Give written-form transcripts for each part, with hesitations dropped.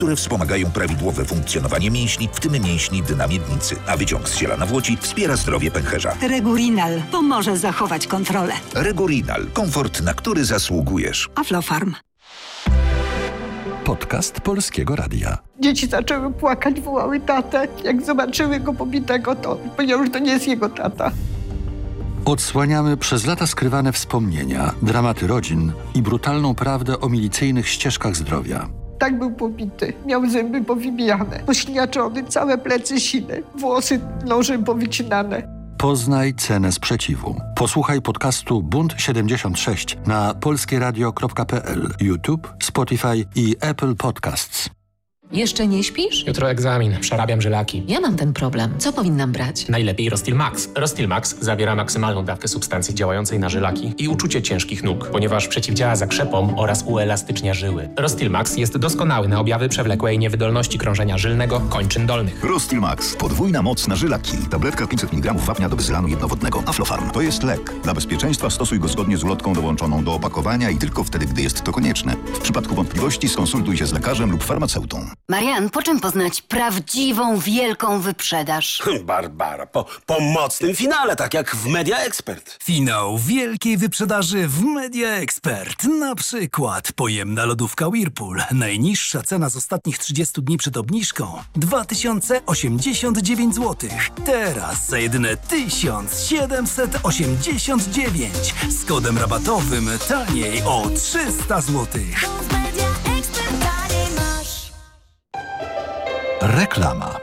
które wspomagają prawidłowe funkcjonowanie mięśni, w tym mięśni dna miednicy. A wyciąg z ziela nawłoci wspiera zdrowie pęcherza. Regurinal pomoże zachować kontrolę. Regurinal. Komfort, na który zasługujesz. Aflofarm. Podcast Polskiego Radia. Dzieci zaczęły płakać, wołały tatę. Jak zobaczyły go pobitego, to powiedziały, że to nie jest jego tata. Odsłaniamy przez lata skrywane wspomnienia, dramaty rodzin i brutalną prawdę o milicyjnych ścieżkach zdrowia. Tak był pobity. Miał zęby powybijane, pośniaczony, całe plecy sine, włosy nożem powycinane. Poznaj cenę sprzeciwu. Posłuchaj podcastu Bunt 76 na polskieradio.pl, YouTube, Spotify i Apple Podcasts. Jeszcze nie śpisz? Jutro egzamin, przerabiam żylaki. Ja mam ten problem. Co powinnam brać? Najlepiej Rostil Max. Rostil Max zawiera maksymalną dawkę substancji działającej na żylaki i uczucie ciężkich nóg, ponieważ przeciwdziała zakrzepom oraz uelastycznia żyły. Rostil Max jest doskonały na objawy przewlekłej niewydolności krążenia żylnego kończyn dolnych. Rostil Max. Podwójna moc na żylaki. Tabletka 500 mg wapnia do wyzylanu jednowodnego. Aflofarm. To jest lek. Dla bezpieczeństwa stosuj go zgodnie z ulotką dołączoną do opakowania i tylko wtedy, gdy jest to konieczne. W przypadku wątpliwości skonsultuj się z lekarzem lub farmaceutą. Marian, po czym poznać prawdziwą, wielką wyprzedaż? Barbara, po mocnym finale, tak jak w Media Expert. Finał wielkiej wyprzedaży w Media Expert. Na przykład pojemna lodówka Whirlpool. Najniższa cena z ostatnich 30 dni przed obniżką 2089 zł. Teraz za jedyne 1789. Z kodem rabatowym taniej o 300 zł. Reklama.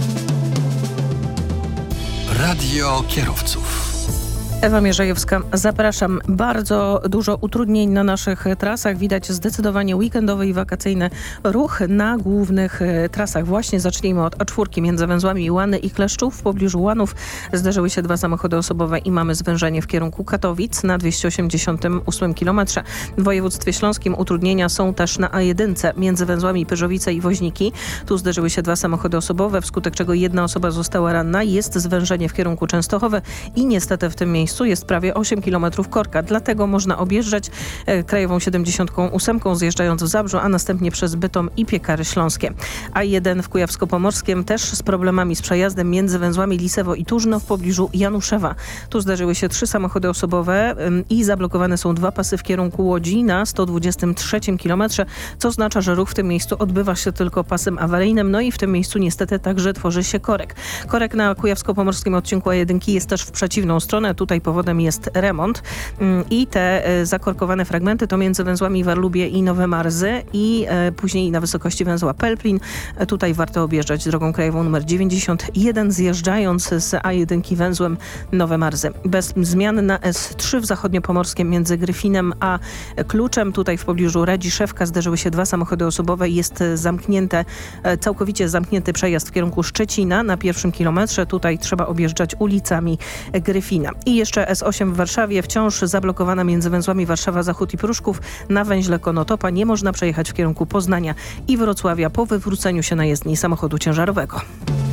Radio kierowców. Ewa Mierzejewska, zapraszam. Bardzo dużo utrudnień na naszych trasach. Widać zdecydowanie weekendowy i wakacyjny ruch na głównych trasach. Właśnie zacznijmy od A4 między węzłami Łany i Kleszczów. W pobliżu Łanów zdarzyły się 2 samochody osobowe i mamy zwężenie w kierunku Katowic na 288 km. W województwie śląskim utrudnienia są też na A1 między węzłami Pyrzowice i Woźniki. Tu zdarzyły się 2 samochody osobowe, wskutek czego 1 osoba została ranna. Jest zwężenie w kierunku Częstochowy i niestety w tym miejscu jest prawie 8 km korka. Dlatego można objeżdżać krajową 78 zjeżdżając w Zabrzu, a następnie przez Bytom i Piekary Śląskie. A1 w Kujawsko-Pomorskiem też z problemami z przejazdem między węzłami Lisewo i Turzno w pobliżu Januszewa. Tu zdarzyły się 3 samochody osobowe i zablokowane są 2 pasy w kierunku Łodzi na 123 km, co oznacza, że ruch w tym miejscu odbywa się tylko pasem awaryjnym. No i w tym miejscu niestety także tworzy się korek. Korek na Kujawsko-Pomorskim odcinku A1 jest też w przeciwną stronę. Tutaj powodem jest remont i te zakorkowane fragmenty to między węzłami Warlubie i Nowe Marzy i później na wysokości węzła Pelplin. Tutaj warto objeżdżać drogą krajową nr 91, zjeżdżając z A1 węzłem Nowe Marzy. Bez zmian na S3 w zachodniopomorskim między Gryfinem a Kluczem. Tutaj w pobliżu Radziszewka zdarzyły się 2 samochody osobowe i jest całkowicie zamknięty przejazd w kierunku Szczecina na 1 kilometrze. Tutaj trzeba objeżdżać ulicami Gryfina. I jeszcze S8 w Warszawie wciąż zablokowana między węzłami Warszawa Zachód i Pruszków. Na węźle Konotopa nie można przejechać w kierunku Poznania i Wrocławia po wywróceniu się na jezdni samochodu ciężarowego.